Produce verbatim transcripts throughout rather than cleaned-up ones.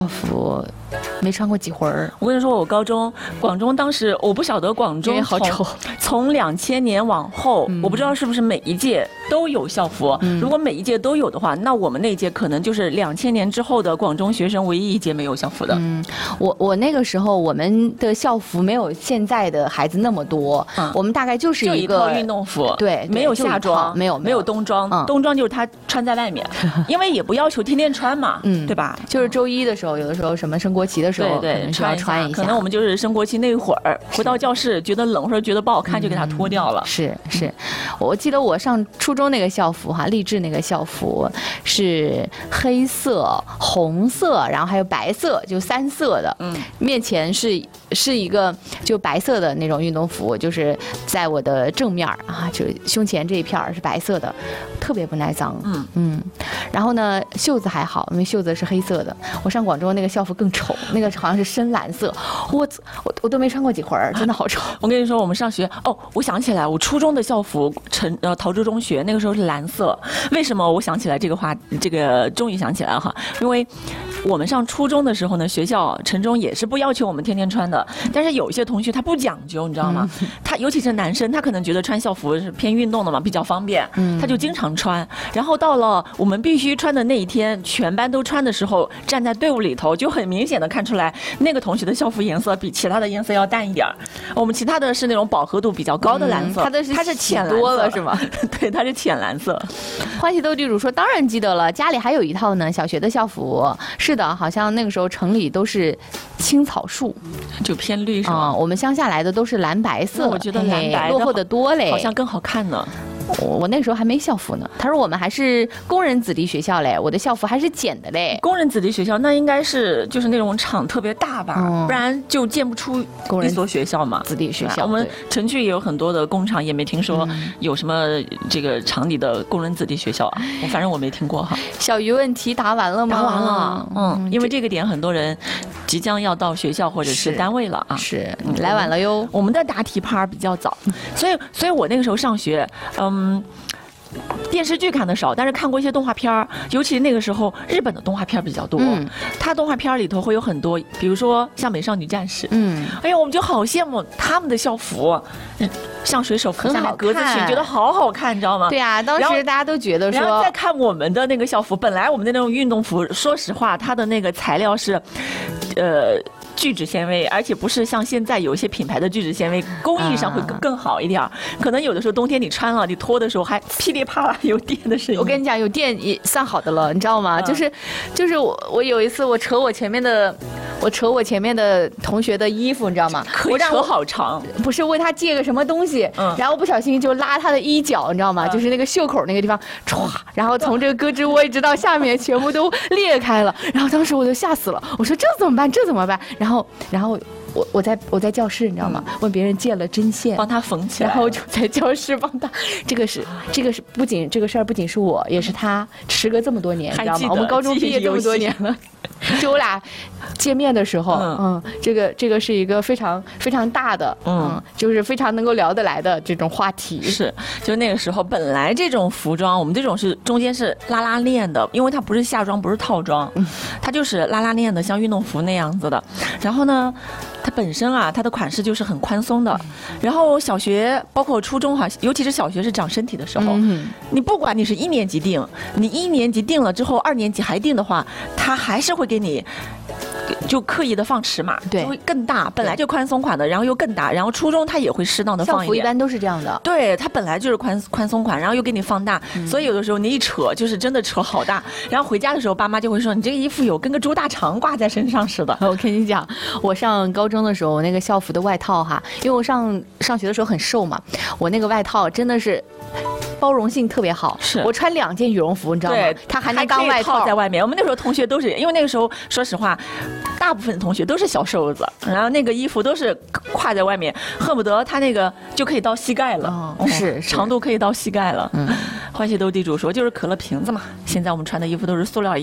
校服没穿过几回儿。 我跟你说，我高中广中当时我不晓得广中好丑， 从两千年往后、嗯，我不知道是不是每一届都有校服、嗯。如果每一届都有的话，那我们那一届可能就是两千年之后的广中学生唯一一届没有校服的。 嗯，我我那个时候我们的校服没有现在的孩子那么多，嗯、我们大概就是一个就一套运动服， 对， 没有夏装， 没有没有冬装、嗯，冬装就是他穿在外面，因为也不要求天天穿嘛，嗯，对吧？ 就是周一的时候，有的时候什么升国旗的时候， 对对， 穿穿一下。 可能我们就是升国旗那会儿，回到教室觉得冷或者觉得不好看，就给它脱掉了。 嗯、是是，我记得我上初中那个校服哈，励志那个校服是黑色、红色，然后还有白色，就三色的。嗯，面前是是一个就白色的那种运动服，就是在我的正面啊，就胸前这一片是白色的，特别不耐脏。嗯嗯，然后呢，袖子还好，因为袖子是黑色的。我上广州那个校服更丑，那个好像是深蓝色，我我我都没穿过几回儿，真的好丑。 我跟你说，我们上学哦，我想起来，我初中的校服城呃陶朱中学那个时候是蓝色，为什么我想起来这个话？这个终于想起来哈，因为我们上初中的时候呢，学校城中也是不要求我们天天穿的，但是有一些同学他不讲究，你知道吗？嗯、他尤其是男生，他可能觉得穿校服是偏运动的嘛，比较方便，嗯、他就经常穿。然后到了我们必须穿的那一天，全班都穿的时候，站在队伍里头就很明显的看出来，那个同学的校服颜色比其他的颜色要淡一点。我们其他的是那种饱和度比较高的蓝色， 嗯、他的是它是浅蓝多了是吗？ 对，它是浅蓝色。 欢喜斗地主说，当然记得了，家里还有一套呢，小学的校服。是的，好像那个时候城里都是青草树， 就偏绿是吗？ 嗯、我们乡下来的都是蓝白色， 我觉得蓝白落后的多嘞， 好像更好看呢。 我我那个时候还没校服呢。他说我们还是工人子弟学校嘞，我的校服还是剪的嘞。 工人子弟学校那应该是就是那种厂特别大吧，嗯、不然就建不出一所学校嘛。 子弟学校， 我们城区也有很多的工厂，也没听说有什么这个厂里的工人子弟学校啊。我反正我没听过哈。 小鱼问题答完了吗？ 答完了，嗯，因为这个点很多人即将要到学校或者是单位了啊。 是，嗯、来晚了哟。 我们的答题趴比较早，所以所以我那个时候上学，嗯。嗯，电视剧看的少，但是看过一些动画片儿，尤其那个时候日本的动画片比较多。嗯，它动画片里头会有很多，比如说像《美少女战士》。嗯，哎呀，我们就好羡慕他们的校服，像水手服下面格子裙，觉得好好看，你知道吗？ 对啊，当时大家都觉得说。 然后再看我们的那个校服，本来我们的那种运动服，说实话，它的那个材料是，呃。聚酯纤维，而且不是像现在有一些品牌的聚酯纤维，工艺上会更更好一点。可能有的时候冬天你穿了，你脱的时候还噼里啪啦有电的声音。 我跟你讲，有电也算好的了，你知道吗？嗯、就是，就是我我有一次我扯我前面的，我扯我前面的同学的衣服，你知道吗？ 可以扯好长。 不是为他借个什么东西，嗯、然后不小心就拉他的衣角，你知道吗？嗯、就是那个袖口那个地方，歘，然后从这个胳肢窝一直到下面全部都裂开了。然后当时我就吓死了，我说这怎么办？这怎么办？然后，然后我我在我在教室，你知道吗？嗯、问别人借了针线， 帮他缝起来， 然后就在教室帮他。这个是这个是不仅这个事儿不仅是我，也是他，时隔这么多年，你知道吗？我们高中毕业这么多年了，就我俩见面的时候，嗯，嗯这个这个是一个非常非常大的，嗯，嗯就是非常能够聊得来的这种话题。 是，就那个时候本来这种服装，我们这种是中间是拉拉链的，因为它不是夏装，不是套装，嗯、它就是拉拉链的，像运动服那样子的。然后呢，它本身啊，它的款式就是很宽松的。然后小学包括初中哈，尤其是小学是长身体的时候，嗯、你不管你是一年级定，你一年级定了之后，二年级还定的话，它还是会给你。就刻意的放尺码，对，就会更大。本来就宽松款的，然后又更大，然后初中它也会适当的放一点。 校服一般都是这样的。 对，它本来就是宽宽松款，然后又给你放大，嗯、所以有的时候你一扯就是真的扯好大。然后回家的时候，爸妈就会说你这个衣服有跟个猪大肠挂在身上似的。 我跟你讲，我上高中的时候，我那个校服的外套哈，因为我上上学的时候很瘦嘛，我那个外套真的是。包容性特别好，是我穿两件羽绒服，你知道吗？对，它还能当外套在外面。我们那时候同学都是，因为那个时候说实话，大部分同学都是小瘦子，然后那个衣服都是挎在外面，恨不得他那个就可以到膝盖了， 哦、是, 是长度可以到膝盖了。嗯，欢喜斗地主说就是可乐瓶子嘛。现在我们穿的衣服都是塑料衣服。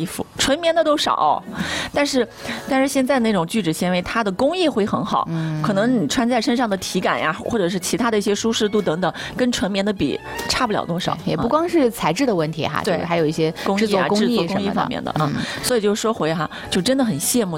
纯棉的都少。但是但是现在那种聚酯纤维，它的工艺会很好，嗯，可能你穿在身上的体感呀，或者是其他的一些舒适度等等，跟纯棉的比差不了多少。 也不光是材质的问题哈，对，还有一些工艺啊、 制作工艺什么方面的啊。所以就说回哈，就真的很羡慕